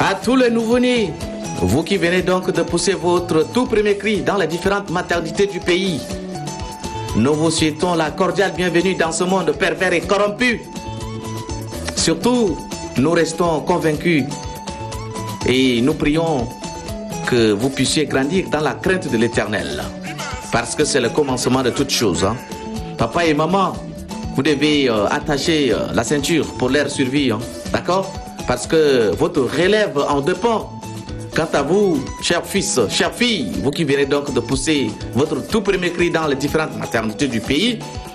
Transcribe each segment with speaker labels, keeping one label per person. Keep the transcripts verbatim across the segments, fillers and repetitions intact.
Speaker 1: À tous les nouveau-nés, vous qui venez donc de pousser votre tout premier cri dans les différentes maternités du pays, nous vous souhaitons la cordiale bienvenue dans ce monde pervers et corrompu. Surtout, nous restons convaincus et nous prions que vous puissiez grandir dans la crainte de l'Éternel. Parce que c'est le commencement de toutes choses. Hein. Papa et maman, vous devez euh, attacher euh, la ceinture pour leur survie. Hein. D'accord? Parce que votre relève en dépend. Quant à vous, chers fils, chères filles, vous qui venez donc de pousser votre tout premier cri dans les différentes maternités du pays,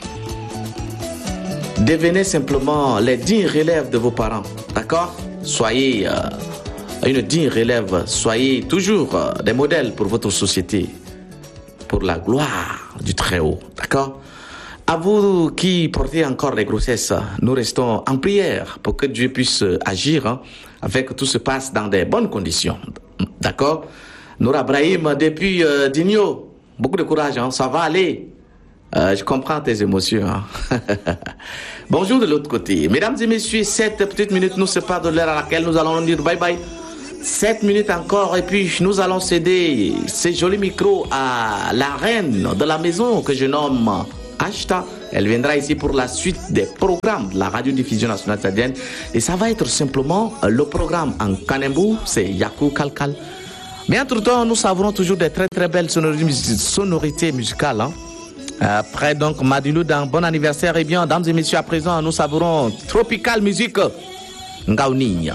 Speaker 1: devenez simplement les dignes relèves de vos parents. D'accord? Soyez euh, une digne relève. Soyez toujours euh, des modèles pour votre société. Pour la gloire du Très-Haut. D'accord? À vous qui portez encore les grossesses, nous restons en prière pour que Dieu puisse agir hein, avec que tout se passe dans des bonnes conditions. D'accord? Noura Brahim, depuis euh, Digno, beaucoup de courage, hein, ça va aller. Euh, je comprends tes émotions. Hein. Bonjour de l'autre côté. Mesdames et messieurs, sept petites minutes nous séparent de l'heure à laquelle nous allons dire bye bye. Sept minutes encore et puis nous allons céder ces jolis micros à la reine de la maison que je nomme Ashta. Elle viendra ici pour la suite des programmes de la radiodiffusion nationale tchadienne et ça va être simplement le programme en Kanembu, c'est Yaku Kalkal. Mais entre-temps, nous savrons toujours des très très belles sonorités musicales. Hein. Après donc Madilou dans bon anniversaire et bien, mesdames et messieurs, à présent nous savrons Tropical Music Ngaouni.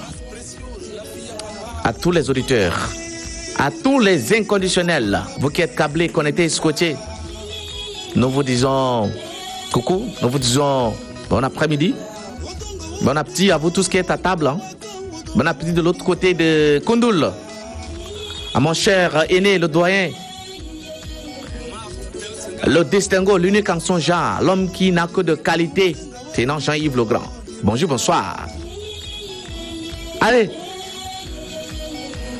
Speaker 1: À tous les auditeurs, à tous les inconditionnels, vous qui êtes câblés, connectés, scotchés, nous vous disons coucou, nous vous disons bon après-midi, bon appétit à vous tous qui êtes à table, hein. Bon appétit de l'autre côté de Koundoul, à mon cher aîné, le doyen, le distinguo, l'unique en son genre, l'homme qui n'a que de qualité, tenant Jean-Yves Legrand. Bonjour, bonsoir. Allez.